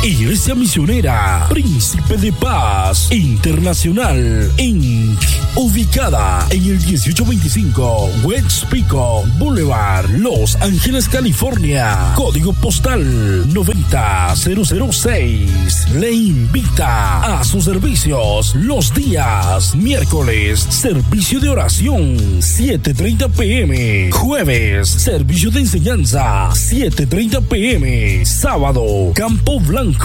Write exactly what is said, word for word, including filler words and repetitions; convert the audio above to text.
Iglesia Misionera Príncipe de Paz Internacional incorporated, ubicada en el dieciocho veinticinco West Pico Boulevard, Los Ángeles, California, código postal noventa mil seis. Le invita a sus servicios los días miércoles, servicio de oración siete treinta pm, jueves, servicio de enseñanza siete treinta pm, sábado, Campo Blanco